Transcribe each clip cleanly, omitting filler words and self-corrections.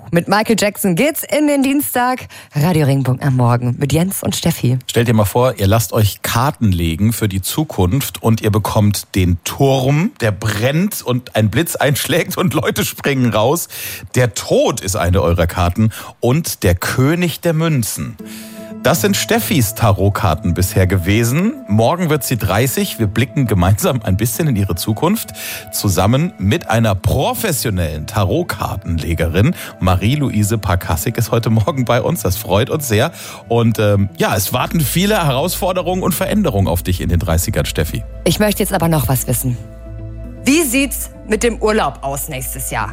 Mit Michael Jackson geht's in den Dienstag. Radio Regenbogen am Morgen mit Jens und Steffi. Stellt dir mal vor, ihr lasst euch Karten legen für die Zukunft und ihr bekommt den Turm, der brennt und ein Blitz einschlägt und Leute springen raus. Der Tod ist eine eurer Karten und der König der Münzen. Das sind Steffis Tarotkarten bisher gewesen. Morgen wird sie 30. Wir blicken gemeinsam ein bisschen in ihre Zukunft. Zusammen mit einer professionellen Tarotkartenlegerin. Marie-Louise Parkassig ist heute Morgen bei uns. Das freut uns sehr. Und es warten viele Herausforderungen und Veränderungen auf dich in den 30ern, Steffi. Ich möchte jetzt aber noch was wissen. Wie sieht's mit dem Urlaub aus nächstes Jahr?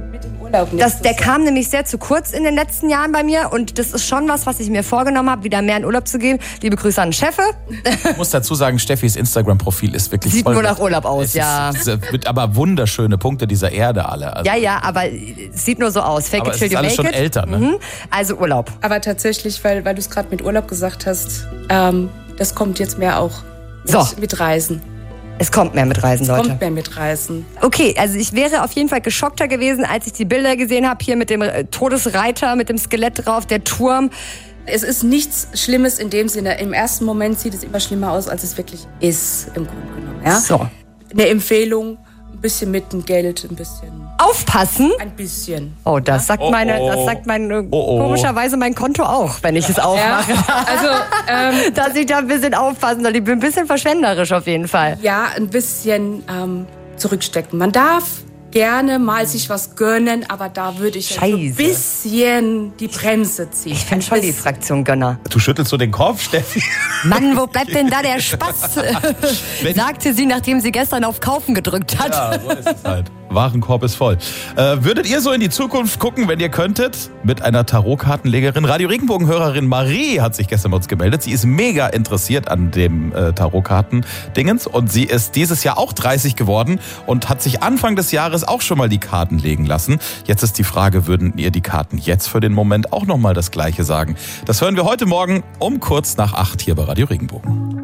Der kam nämlich sehr zu kurz in den letzten Jahren bei mir und das ist schon was ich mir vorgenommen habe, wieder mehr in Urlaub zu gehen. Liebe Grüße an den Chef. Ich muss dazu sagen, Steffis Instagram-Profil ist wirklich Sieht voll nur nach Urlaub aus, ja. Mit aber wunderschöne Punkte dieser Erde alle. Also, ja, aber sieht nur so aus. Fake aber it es till ist you alles make schon it. älter, ne? Also Urlaub. Aber tatsächlich, weil du es gerade mit Urlaub gesagt hast, das kommt jetzt mehr auch mit Reisen. Es kommt mehr mit Reisen, Leute. Kommt mehr mit Reisen. Okay, also ich wäre auf jeden Fall geschockter gewesen, als ich die Bilder gesehen habe, hier mit dem Todesreiter, mit dem Skelett drauf, der Turm. Es ist nichts Schlimmes in dem Sinne. Im ersten Moment sieht es immer schlimmer aus, als es wirklich ist, im Grunde genommen. Ja? So. Eine Empfehlung, ein bisschen mit dem Geld, ein bisschen. Aufpassen? Ein bisschen. Oh, das sagt komischerweise mein Konto auch, wenn ich es aufmache. Ja, also, dass ich da ein bisschen aufpassen soll. Ich bin ein bisschen verschwenderisch auf jeden Fall. Ja, ein bisschen zurückstecken. Man darf gerne mal sich was gönnen, aber da würde ich so ein bisschen die Bremse ziehen. Ich bin schon die Fraktion Gönner. Du schüttelst so den Kopf, Steffi. Mann, wo bleibt denn da der Spaß? Sagte sie, nachdem sie gestern auf Kaufen gedrückt hat. Ja, so ist es halt. Warenkorb ist voll. Würdet ihr so in die Zukunft gucken, wenn ihr könntet? Mit einer Tarotkartenlegerin. Radio Regenbogen-Hörerin Marie hat sich gestern bei uns gemeldet. Sie ist mega interessiert an dem Tarotkarten-Dingens. Und sie ist dieses Jahr auch 30 geworden und hat sich Anfang des Jahres auch schon mal die Karten legen lassen. Jetzt ist die Frage, würden ihr die Karten jetzt für den Moment auch nochmal das Gleiche sagen? Das hören wir heute Morgen um kurz nach 8 hier bei Radio Regenbogen.